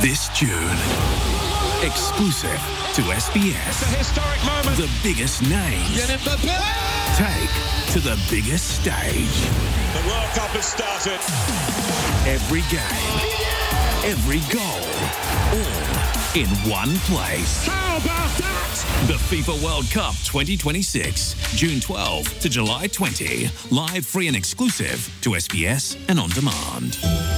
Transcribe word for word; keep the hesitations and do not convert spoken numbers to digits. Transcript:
This June. Exclusive to S B S. It's a historic moment. The biggest names Kylian Mbappé. take to the biggest stage. The World Cup has started. Every game, every goal, all in one place. How about that? The FIFA World Cup twenty twenty-six, June twelfth to July twentieth. Live, free and exclusive to S B S and on demand.